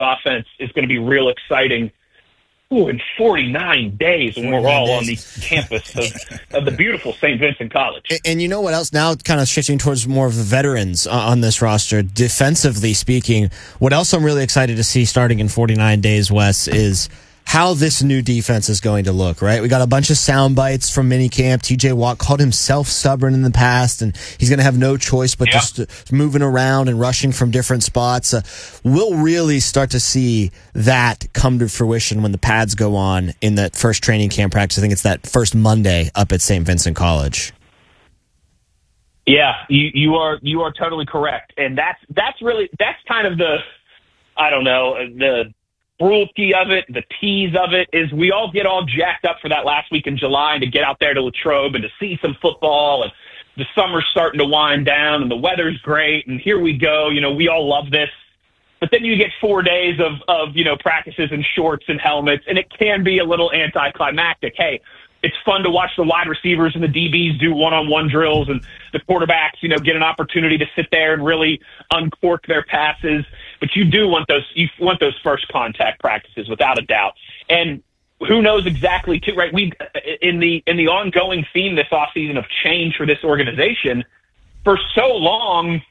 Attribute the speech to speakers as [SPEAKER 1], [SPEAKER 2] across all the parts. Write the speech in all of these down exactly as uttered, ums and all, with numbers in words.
[SPEAKER 1] offense is going to be real exciting. Ooh, in forty-nine days, when we're all on the campus of, of the beautiful Saint Vincent College.
[SPEAKER 2] And, and you know what else? Now kind of shifting towards more of the veterans on this roster, defensively speaking, what else I'm really excited to see starting in forty-nine days, Wes, is how this new defense is going to look, right? We got a bunch of sound bites from minicamp. T J Watt called himself stubborn in the past, and he's going to have no choice but yeah. just moving around and rushing from different spots. Uh, we'll really start to see that come to fruition when the pads go on in that first training camp practice. I think it's that first Monday up at Saint Vincent College.
[SPEAKER 1] Yeah, you, you are you are totally correct, and that's that's really that's kind of the I don't know the. cruelty of it, the tease of it, is we all get all jacked up for that last week in July and to get out there to Latrobe and to see some football, and the summer's starting to wind down and the weather's great and here we go. You know, we all love this. But then you get four days of, of you know, practices and shorts and helmets, and it can be a little anticlimactic. Hey, it's fun to watch the wide receivers and the D Bs do one-on-one drills, and the quarterbacks, you know, get an opportunity to sit there and really uncork their passes. But you do want those, you want those first contact practices without a doubt. And who knows exactly too, right? We, in the, in the ongoing theme this offseason of change for this organization, for so long,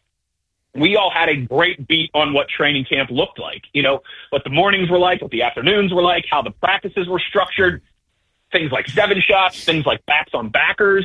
[SPEAKER 1] we all had a great beat on what training camp looked like. You know, what the mornings were like, what the afternoons were like, how the practices were structured. Things like seven shots, things like backs on backers.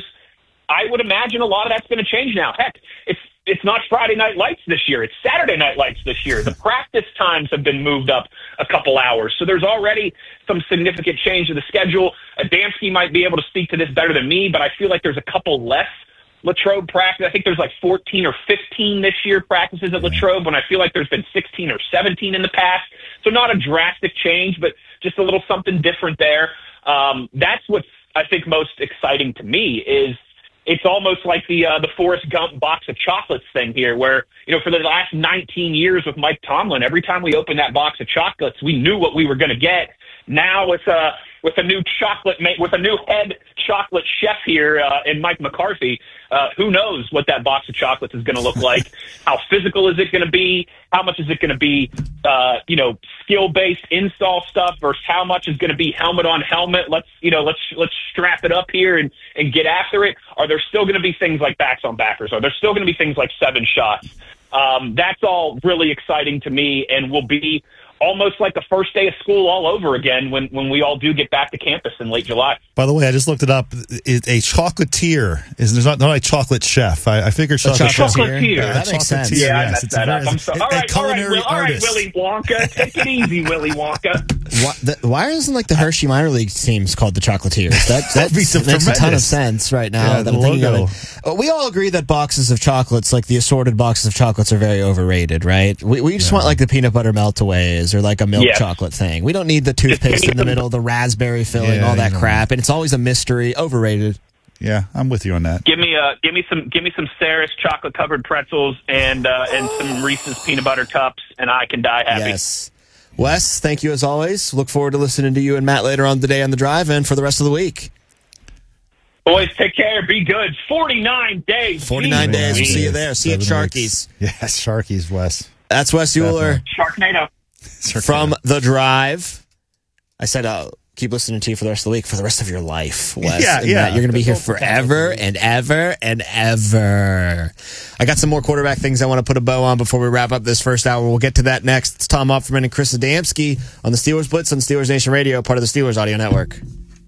[SPEAKER 1] I would imagine a lot of that's going to change now. Heck, it's it's not Friday night lights this year. It's Saturday night lights this year. The practice times have been moved up a couple hours. So there's already some significant change to the schedule. Adamski might be able to speak to this better than me, but I feel like there's a couple less Latrobe practice. I think there's like fourteen or fifteen this year practices at Latrobe, when I feel like there's been sixteen or seventeen in the past. So not a drastic change, but just a little something different there. Um, that's what's, I think, most exciting to me is it's almost like the uh, the Forrest Gump box of chocolates thing here, where, you know, for the last nineteen years with Mike Tomlin, every time we opened that box of chocolates, we knew what we were going to get. Now with a with a new chocolate ma- with a new head chocolate chef here uh, in Mike McCarthy, uh, who knows what that box of chocolates is going to look like? How physical is it going to be? How much is it going to be, uh, you know, skill based install stuff versus how much is going to be helmet on helmet? Let's you know let's let's strap it up here and and get after it. Are there still going to be things like backs on backers? Are there still going to be things like seven shots? Um, that's all really exciting to me, and will be almost like the first day of school all over again when, when we all do get back to campus in late July.
[SPEAKER 3] By the way, I just looked it up. It, a chocolatier is there's not, not a chocolate chef. I, I figured chocolate chef.
[SPEAKER 1] Chocolatier.
[SPEAKER 2] Yeah, that makes sense.
[SPEAKER 1] Yeah,
[SPEAKER 3] yes,
[SPEAKER 1] I messed that up. I'm sorry. All right, all right, Will, all right, Willy Wonka. Take it easy, Willy Wonka.
[SPEAKER 2] Why, the, why isn't like the Hershey minor league teams called the Chocolatiers? That, that makes tremendous. a ton of sense right now.
[SPEAKER 3] Yeah,
[SPEAKER 2] that
[SPEAKER 3] the
[SPEAKER 2] I'm thinking
[SPEAKER 3] logo.
[SPEAKER 2] of it. We all agree that boxes of chocolates, like the assorted boxes of chocolates, are very overrated, right? We we just yeah. want like the peanut butter melt-aways or like a milk
[SPEAKER 1] yes.
[SPEAKER 2] chocolate thing. We don't need the toothpaste in the middle, the raspberry filling,
[SPEAKER 3] yeah,
[SPEAKER 2] all that
[SPEAKER 3] know.
[SPEAKER 2] crap. And it's always a mystery. Overrated.
[SPEAKER 3] Yeah, I'm with you on that.
[SPEAKER 1] Give me a give me some give me some Saris chocolate covered pretzels and uh, and some Reese's peanut butter cups, and I can die happy.
[SPEAKER 2] Yes. Wes, thank you as always. Look forward to listening to you and Matt later on today on the drive and for the rest of the week.
[SPEAKER 1] Boys, take care. Be good. forty-nine days.
[SPEAKER 2] forty-nine
[SPEAKER 1] Jesus.
[SPEAKER 2] days. We'll see you there. See you at Sharky's.
[SPEAKER 3] Yes, Sharky's, Wes.
[SPEAKER 2] That's Wes Euler.
[SPEAKER 1] Sharknado.
[SPEAKER 2] From The Drive. I said, uh, keep listening to you for the rest of the week, for the rest of your life, Wes.
[SPEAKER 3] Yeah,
[SPEAKER 2] and
[SPEAKER 3] yeah.
[SPEAKER 2] Matt, you're going to be here forever and ever and ever. I got some more quarterback things I want to put a bow on before we wrap up this first hour. We'll get to that next. It's Tom Opferman and Chris Adamski on the Steelers Blitz on Steelers Nation Radio, part of the Steelers Audio Network.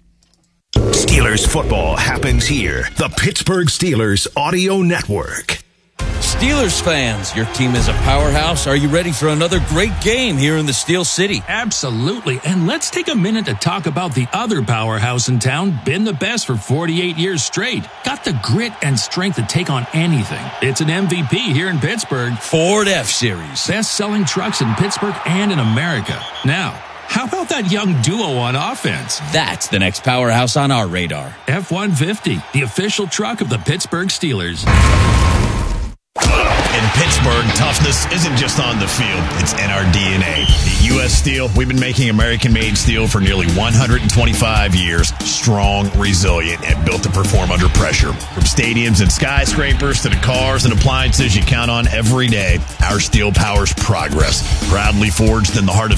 [SPEAKER 4] Steelers football happens here. The Pittsburgh Steelers Audio Network.
[SPEAKER 5] Steelers fans, your team is a powerhouse. Are you ready for another great game here in the Steel City?
[SPEAKER 6] Absolutely. And let's take a minute to talk about the other powerhouse in town, been the best for forty-eight years straight. Got the grit and strength to take on anything. It's an M V P here in Pittsburgh.
[SPEAKER 5] Ford F-Series.
[SPEAKER 6] Best-selling trucks in Pittsburgh and in America. Now, how about that young duo on offense?
[SPEAKER 5] That's the next powerhouse on our radar.
[SPEAKER 6] F one fifty, the official truck of the Pittsburgh Steelers.
[SPEAKER 7] In Pittsburgh, toughness isn't just on the field, it's in our D N A. At U S Midwest Steel. We've been making American-made steel for nearly one hundred twenty-five years. Strong, resilient, and built to perform under pressure. From stadiums and skyscrapers to the cars and appliances you count on every day, our steel powers progress. Proudly forged in the heart of